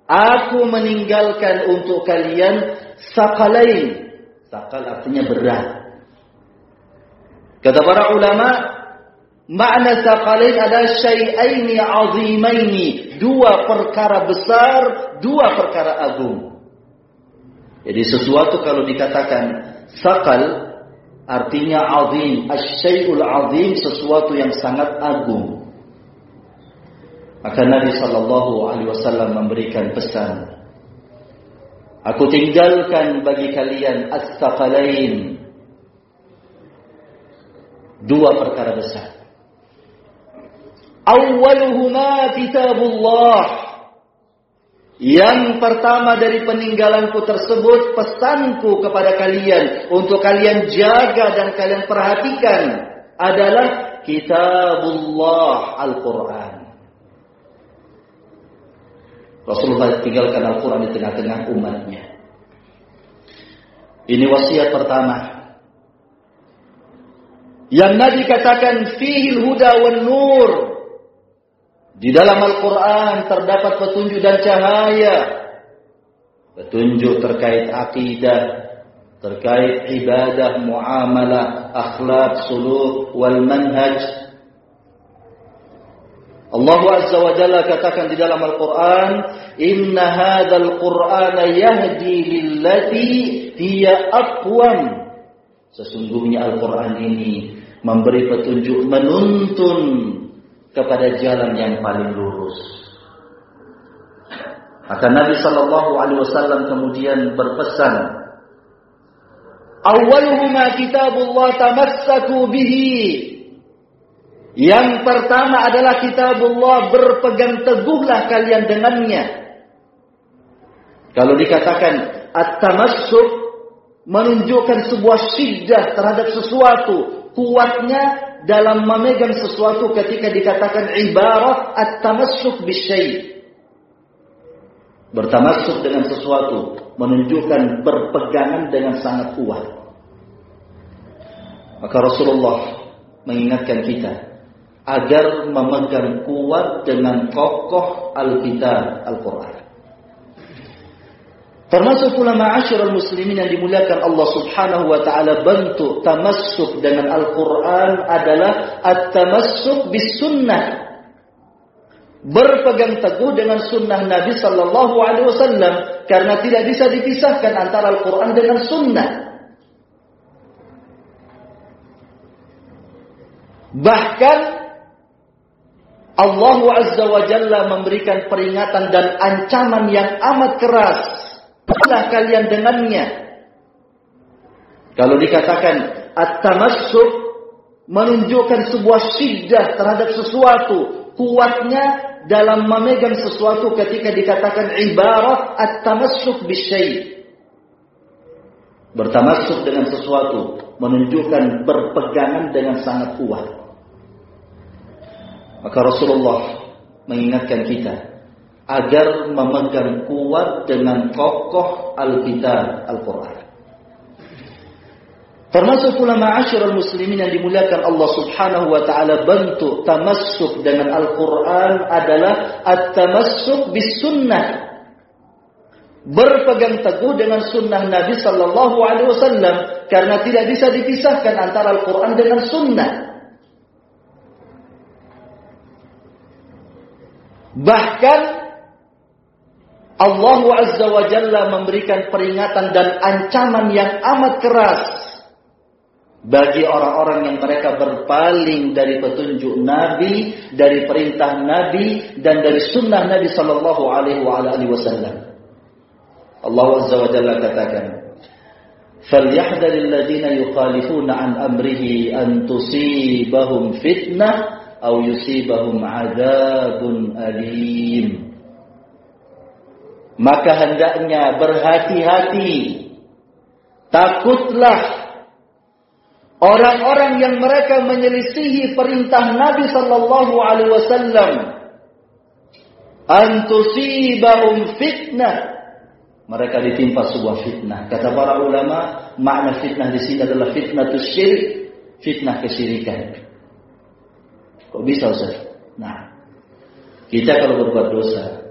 Aku meninggalkan untuk kalian saqalain. Saqal artinya berat. Kata para ulama, makna saqalain adalah syai'aini 'azimaini, dua perkara besar, dua perkara agung. Jadi sesuatu kalau dikatakan saqal artinya azim, asy-syai'ul azim, sesuatu yang sangat agung. Maka Nabi sallallahu alaihi wasallam memberikan pesan, aku tinggalkan bagi kalian as-saqalain, dua perkara besar. Awwaluhuma kitabullah. Yang pertama dari peninggalanku tersebut, pesanku kepada kalian untuk kalian jaga dan kalian perhatikan adalah kitabullah, Al-Quran. Rasulullah tinggalkan Al-Quran di tengah-tengah umatnya. Ini wasiat pertama. Yang Nabi katakan fihil huda wan nur. Di dalam Al-Quran terdapat petunjuk dan cahaya. Petunjuk terkait akidah, terkait ibadah, muamalah, akhlak, suluk, wal manhaj. Allah Azza wa Jalla katakan di dalam Al-Quran, inna hadzal Qur'ana yahdi lillati hiya aqwam. Sesungguhnya Al-Quran ini memberi petunjuk, menuntun kepada jalan yang paling lurus. Maka Nabi sallallahu alaihi wasallam kemudian berpesan, awwaluhuma kitabullah tamassaku bihi. Yang pertama adalah kitabullah, berpegang teguhlah kalian dengannya. Kalau dikatakan at-tamassuk menunjukkan sebuah syiddah terhadap sesuatu, kuatnya dalam memegang sesuatu. Ketika dikatakan ibarat at-tamassuk bisyai', bertamassuk dengan sesuatu menunjukkan berpegangan dengan sangat kuat. Maka Rasulullah mengingatkan kita agar memegang kuat dengan kokoh Alkitab, Al-Quran. Termasuk ulama asyiral muslimin yang dimuliakan Allah Subhanahu wa taala, bentuk tamassuk dengan Al-Quran adalah at-tamassuk bis sunnah. Berpegang teguh dengan sunnah Nabi sallallahu alaihi wasallam, karena tidak bisa dipisahkan antara Al-Quran dengan sunnah. Bahkan Allah Azza wa Jalla memberikan peringatan dan ancaman yang amat keras. Telah kalian dengannya. Kalau dikatakan at-tamassuk menunjukkan sebuah syiddah terhadap sesuatu, kuatnya dalam memegang sesuatu. Ketika dikatakan ibarat at-tamassuk bisyai', bertamassuk dengan sesuatu menunjukkan berpegangan dengan sangat kuat. Maka Rasulullah mengingatkan kita agar memegang kuat dengan kokoh Alkitab, Al-Quran. Termasuk ulama asyiral muslimin yang dimuliakan Allah Subhanahu wa taala, bentuk tamassuk dengan Al-Quran adalah at-tamassuk bis sunnah. Berpegang teguh dengan sunnah Nabi sallallahu alaihi wasallam, karena tidak bisa dipisahkan antara Al-Quran dengan sunnah. Bahkan Allah Azza wa Jalla memberikan peringatan dan ancaman yang amat keras bagi orang-orang yang mereka berpaling dari petunjuk Nabi, dari perintah Nabi, dan dari sunnah Nabi sallallahu alaihi wasallam. Allah Azza wa Jalla katakan, "Falyahdharil ladzina yukhalifuna an amrihi an tusibahum fitnah aw yusibahum 'adzabun alim." Maka hendaknya berhati-hati, takutlah orang-orang yang mereka menyelisihi perintah Nabi sallallahu alaihi wasallam, an tusibahum fitnah, mereka ditimpa sebuah fitnah. Kata para ulama, makna fitnah di sini adalah fitnatus syirik, fitnah kesyirikan. Kok bisa Ustaz? Nah, kita kalau berbuat dosa,